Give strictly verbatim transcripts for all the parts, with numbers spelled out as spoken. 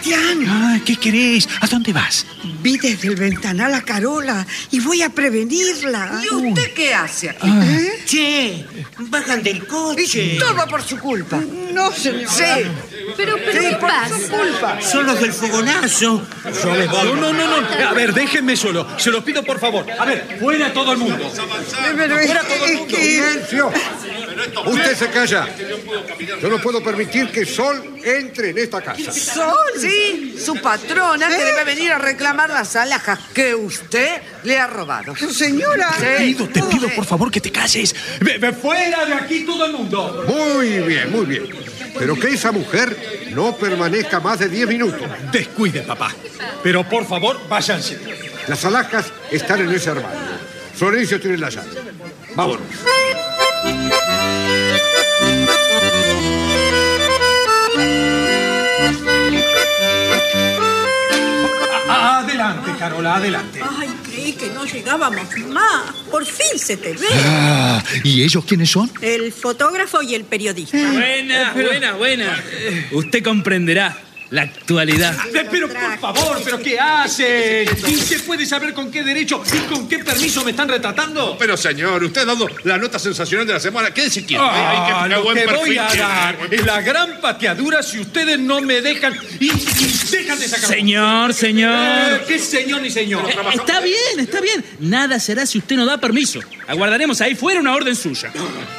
Sebastián. Ah, ¿qué querés? ¿A dónde vas? Vi desde el ventanal a Carola y voy a prevenirla. ¿Y usted qué hace aquí? Ah. ¿Eh? Che, bajan del coche. Y todo por su culpa. No, señora. Sí. Pero, pero, Sí, ¿qué por pasa? su culpa. Son los del fogonazo. Yo les voy. No, no, no, no. A ver, déjenme solo. Se los pido por favor. A ver, fuera todo el mundo. Pero es, Fuera todo el es mundo. que... ¡Silencio! Usted se calla. Yo no puedo permitir que Sol entre en esta casa. ¿Sol? Sí, su patrona que debe venir a reclamar las alhajas que usted le ha robado. Señora. Te pido, te pido por favor que te calles. Ve- ve fuera de aquí todo el mundo. Muy bien, muy bien. Pero que esa mujer no permanezca más de diez minutos. Descuide, papá. Pero por favor, váyanse. Las alhajas están en ese armario. Florencio tiene la llave. Vámonos. A- Adelante, Carola, adelante. Ay, creí que no llegábamos más. Por fin se te ve. Ah, ¿y ellos quiénes son? El fotógrafo y el periodista. Buena, buena, buena. Usted comprenderá la actualidad. Eh, Pero por favor, ¿pero qué hacen? ¿Y se puede saber con qué derecho y con qué permiso me están retratando? Pero señor, usted ha dado la nota sensacional de la semana. Quédese quieto. Ah, Ay, qué- qué lo buen que perfil voy a tiene, dar buen es la gran pateadura si ustedes no me dejan y, y dejan de sacar. Señor, Eh, señor. ¿Qué señor ni señor? Eh, Está bien, está bien. Nada será si usted no da permiso. Aguardaremos ahí fuera una orden suya.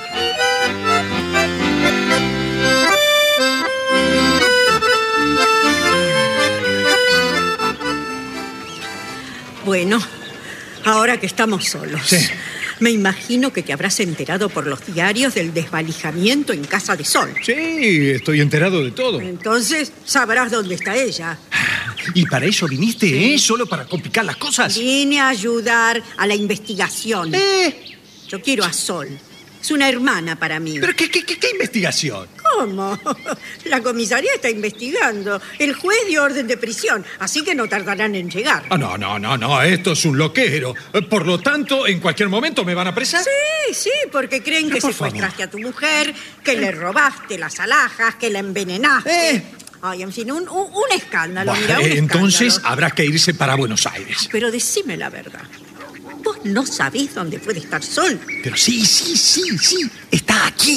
Bueno, ahora que estamos solos. Sí. Me imagino que te habrás enterado por los diarios del desvalijamiento en casa de Sol. Sí, estoy enterado de todo. Entonces sabrás dónde está ella. ¿Y para eso viniste, eh? ¿Solo para complicar las cosas? Vine a ayudar a la investigación. ¿Eh? Yo quiero a Sol. Es una hermana para mí. ¿Pero qué, qué, qué, qué investigación? ¿Cómo? La comisaría está investigando. El juez dio orden de prisión, así que no tardarán en llegar. Ah, no, no, no, no, esto es un loquero. Eh, Por lo tanto, ¿en cualquier momento me van a apresar? Sí, sí, porque creen que Por secuestraste a tu mujer, que le robaste las alhajas, que la envenenaste. Eh. Ay, en fin, un, un- un escándalo, Bah, mira, un eh, entonces escándalo. habrá que irse para Buenos Aires. Pero decime la verdad. Vos no sabés dónde puede estar Sol. Pero sí, sí, sí, sí, está aquí.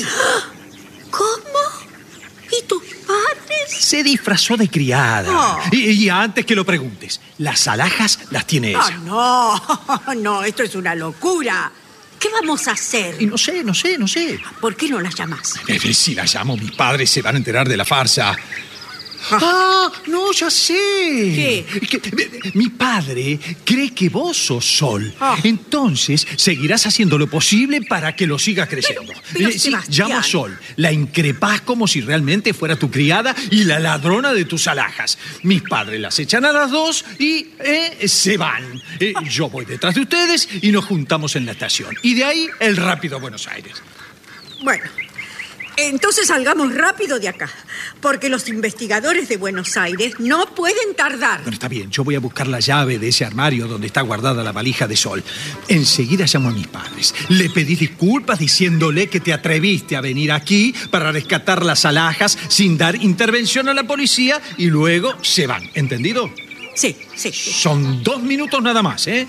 ¿Cómo? ¿Y tus padres? Se disfrazó de criada. Oh. Y, y antes que lo preguntes, las alhajas las tiene ella. Ah, no, no, esto es una locura. ¿Qué vamos a hacer? Y no sé, no sé, no sé. ¿Por qué no las llamás? Eh, Si la llamo, mis padres se van a enterar de la farsa. Ah, no, ya sé. ¿Qué? Que, eh, mi padre cree que vos sos Sol. Ah. Entonces, seguirás haciendo lo posible para que lo siga creciendo. Pero- pero, Eh, sí, Sebastián. llamo a Sol. La increpás como si realmente fuera tu criada y la ladrona de tus alhajas. Mis padres las echan a las dos y eh, se van. Eh, yo voy detrás de ustedes y nos juntamos en la estación. Y de ahí, el rápido a Buenos Aires. Bueno, entonces salgamos rápido de acá, porque los investigadores de Buenos Aires no pueden tardar. Bueno, está bien, yo voy a buscar la llave de ese armario donde está guardada la valija de Sol. Enseguida llamo a mis padres. Le pedí disculpas diciéndole que te atreviste a venir aquí para rescatar las alhajas sin dar intervención a la policía y luego se van. ¿Entendido? Sí, sí, sí. Son dos minutos nada más, ¿eh?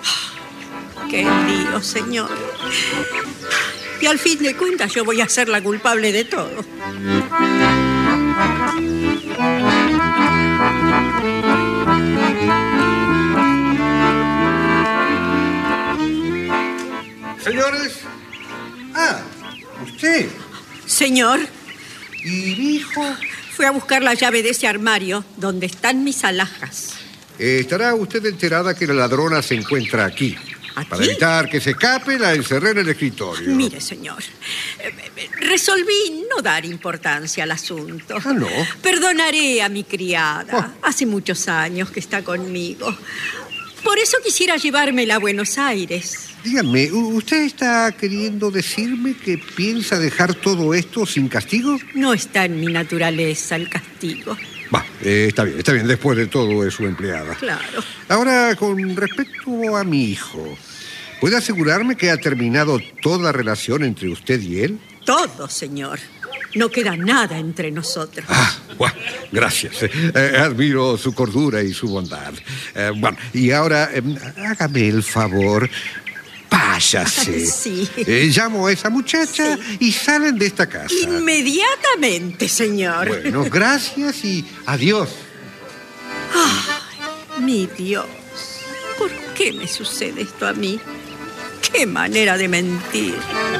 Qué lío, señor. Y al fin de cuentas yo voy a ser la culpable de todo. Señores. Ah, usted. Señor, ¿Y mi hijo? fui a buscar la llave de ese armario donde están mis alhajas. Eh, estará usted enterada que la ladrona se encuentra aquí. ¿Aquí? Para evitar que se escape, la encerré en el escritorio. Mire, señor, eh, eh, resolví no dar importancia al asunto. Ah, ¿no? Perdonaré a mi criada. Oh. Hace muchos años que está conmigo. Por eso quisiera llevármela a Buenos Aires. Dígame, ¿u- ¿usted está queriendo decirme que piensa dejar todo esto sin castigo? No está en mi naturaleza el castigo. Va, eh, está bien, está bien. Después de todo es su empleada. Claro. Ahora, con respecto a mi hijo, ¿puede asegurarme que ha terminado toda relación entre usted y él? Todo, señor. No queda nada entre nosotros. Ah, Bueno, gracias. Eh, admiro su cordura y su bondad. Eh, bueno, y ahora eh, hágame el favor. Váyase. Sí. Eh, llamo a esa muchacha Sí. y salen de esta casa. Inmediatamente, señor. Bueno, gracias y adiós. Ay, mi Dios. ¿Por qué me sucede esto a mí? ¡Qué manera de mentir!